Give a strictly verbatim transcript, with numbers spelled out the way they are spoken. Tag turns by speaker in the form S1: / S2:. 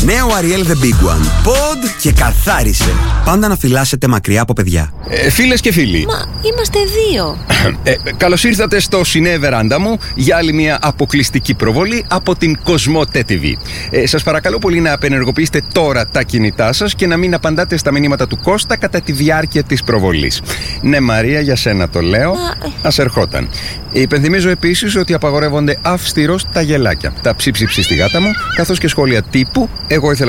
S1: Νέο Ariel The Big One. Pod και καθάρισε. Πάντα να φυλάσσετε μακριά από παιδιά.
S2: Ε, φίλες και φίλοι.
S3: Μα είμαστε δύο.
S2: Ε, καλώς ήρθατε στο Σινέ Βεράντα μου για άλλη μια αποκλειστική προβολή από την Κοσμοτέ τι βι. Ε, σας παρακαλώ πολύ να απενεργοποιήσετε τώρα τα κινητά σας και να μην απαντάτε στα μηνύματα του Κώστα κατά τη διάρκεια της προβολής. Ναι, Μαρία, για σένα το λέω.
S3: Μα...
S2: Ας ερχόταν. Υπενθυμίζω επίσης ότι απαγορεύονται αυστηρώς τα γελάκια, τα ψιψιψι στη γάτα μου, καθώς και σχόλια τύπου «Εγώ ήθελα